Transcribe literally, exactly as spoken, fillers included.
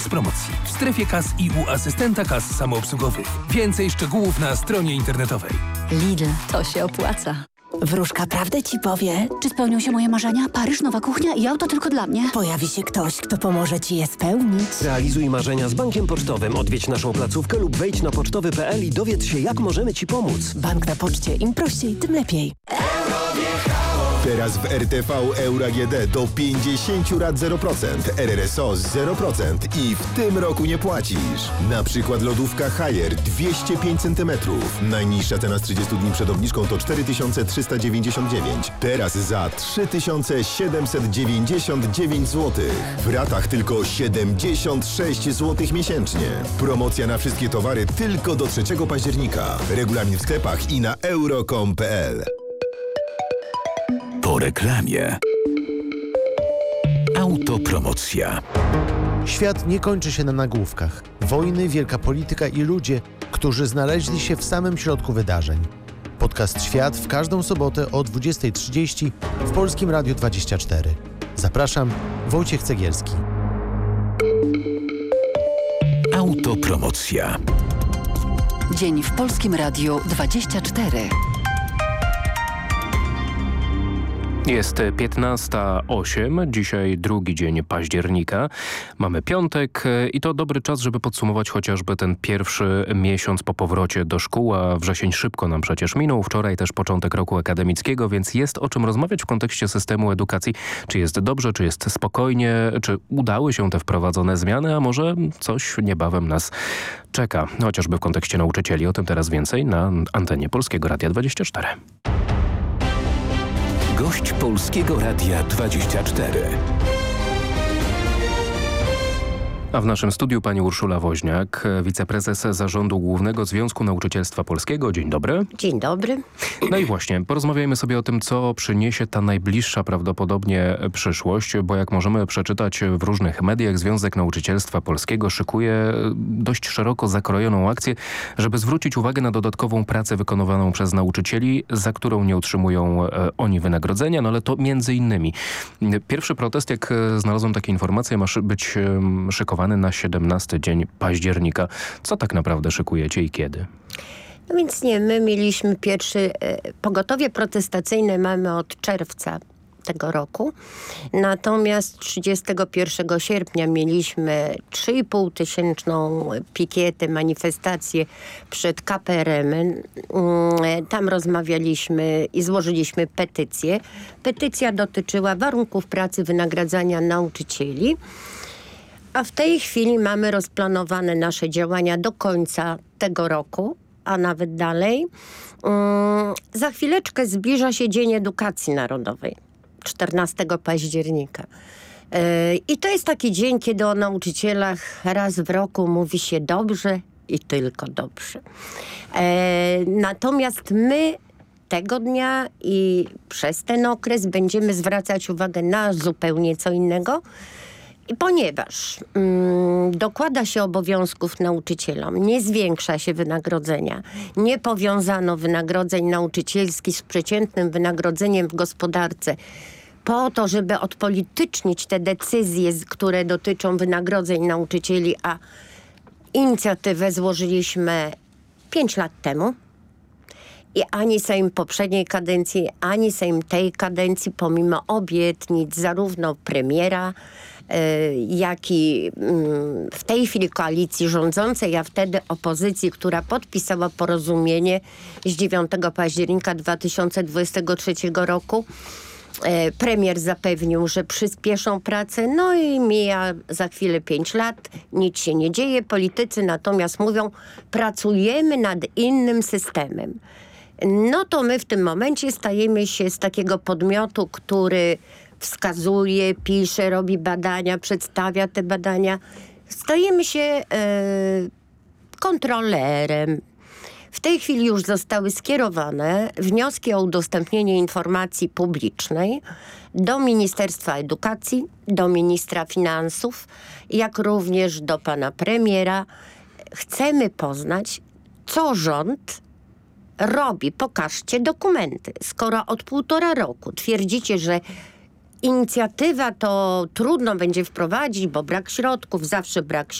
promocji w strefie kas i u asystenta kas samoobsługowych. Więcej szczegółów na stronie internetowej. Lidl, to się opłaca. Wróżka prawdę ci powie. Czy spełnią się moje marzenia? Paryż, nowa kuchnia i auto tylko dla mnie? Pojawi się ktoś, kto pomoże ci je spełnić. Realizuj marzenia z Bankiem Pocztowym. Odwiedź naszą placówkę lub wejdź na pocztowy kropka p l i dowiedz się, jak możemy ci pomóc. Bank na poczcie. Im prościej, tym lepiej. Teraz w R T V Euro A G D do pięćdziesiąt rat zero procent, R R S O zero procent i w tym roku nie płacisz. Na przykład lodówka Haier dwieście pięć centymetrów. Najniższa cena z trzydziestu dni przed obniżką to cztery tysiące trzysta dziewięćdziesiąt dziewięć. Teraz za trzy tysiące siedemset dziewięćdziesiąt dziewięć złotych. W ratach tylko siedemdziesiąt sześć złotych miesięcznie. Promocja na wszystkie towary tylko do trzeciego października. Regulamin w sklepach i na euro kropka com kropka p l. Po reklamie. Autopromocja. Świat nie kończy się na nagłówkach. Wojny, wielka polityka i ludzie, którzy znaleźli się w samym środku wydarzeń. Podcast Świat w każdą sobotę o dwudziestej trzydzieści w Polskim Radiu dwadzieścia cztery. Zapraszam, Wojciech Cegielski. Autopromocja. Dzień w Polskim Radiu dwadzieścia cztery. Jest piętnasta osiem, dzisiaj drugi dzień października. Mamy piątek i to dobry czas, żeby podsumować chociażby ten pierwszy miesiąc po powrocie do szkół, a wrzesień szybko nam przecież minął. Wczoraj też początek roku akademickiego, więc jest o czym rozmawiać w kontekście systemu edukacji. Czy jest dobrze, czy jest spokojnie, czy udały się te wprowadzone zmiany, a może coś niebawem nas czeka, chociażby w kontekście nauczycieli. O tym teraz więcej na antenie Polskiego Radia dwadzieścia cztery. Gość Polskiego Radia dwadzieścia cztery. A w naszym studiu pani Urszula Woźniak, wiceprezes Zarządu Głównego Związku Nauczycielstwa Polskiego. Dzień dobry. Dzień dobry. No i właśnie, porozmawiajmy sobie o tym, co przyniesie ta najbliższa prawdopodobnie przyszłość, bo jak możemy przeczytać w różnych mediach, Związek Nauczycielstwa Polskiego szykuje dość szeroko zakrojoną akcję, żeby zwrócić uwagę na dodatkową pracę wykonywaną przez nauczycieli, za którą nie otrzymują oni wynagrodzenia, no ale to między innymi. Pierwszy protest, jak znalazłem takie informacje, ma być szykowany na siedemnasty dzień października. Co tak naprawdę szykujecie i kiedy? No więc nie, my mieliśmy pierwszy, e, pogotowie protestacyjne mamy od czerwca tego roku. Natomiast trzydziestego pierwszego sierpnia mieliśmy trzy i pół tysięczną pikietę, manifestację przed K P R M-em. Tam rozmawialiśmy i złożyliśmy petycję. Petycja dotyczyła warunków pracy, wynagradzania nauczycieli. A w tej chwili mamy rozplanowane nasze działania do końca tego roku, a nawet dalej. Um, za chwileczkę zbliża się Dzień Edukacji Narodowej, czternastego października. Yy, I to jest taki dzień, kiedy o nauczycielach raz w roku mówi się dobrze i tylko dobrze. Yy, natomiast my tego dnia i przez ten okres będziemy zwracać uwagę na zupełnie co innego. I ponieważ mm, dokłada się obowiązków nauczycielom, nie zwiększa się wynagrodzenia, nie powiązano wynagrodzeń nauczycielskich z przeciętnym wynagrodzeniem w gospodarce po to, żeby odpolitycznić te decyzje, które dotyczą wynagrodzeń nauczycieli, a inicjatywę złożyliśmy pięć lat temu. I ani Sejm poprzedniej kadencji, ani Sejm tej kadencji, pomimo obietnic zarówno premiera, jak i w tej chwili koalicji rządzącej, a wtedy opozycji, która podpisała porozumienie z dziewiątego października dwa tysiące dwudziestego trzeciego roku. Premier zapewnił, że przyspieszą pracę, no i mija za chwilę pięć lat, nic się nie dzieje. Politycy natomiast mówią, pracujemy nad innym systemem. No to my w tym momencie stajemy się z takiego podmiotu, który wskazuje, pisze, robi badania, przedstawia te badania. Stajemy się e, kontrolerem. W tej chwili już zostały skierowane wnioski o udostępnienie informacji publicznej do Ministerstwa Edukacji, do Ministra Finansów, jak również do pana premiera. Chcemy poznać, co rząd robi. Pokażcie dokumenty. Skoro od półtora roku twierdzicie, że inicjatywa to trudno będzie wprowadzić, bo brak środków, zawsze brak